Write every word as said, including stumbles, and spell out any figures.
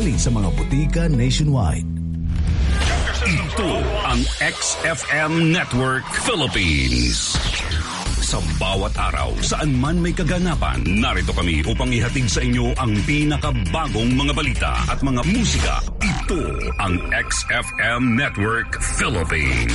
Bumili sa mga butika nationwide. Ito ang X F M Network Philippines. Sa bawat araw, saan man may kaganapan, narito kami upang ihatid sa inyo ang pinakabagong mga balita at mga musika. Ito ang X F M Network Philippines.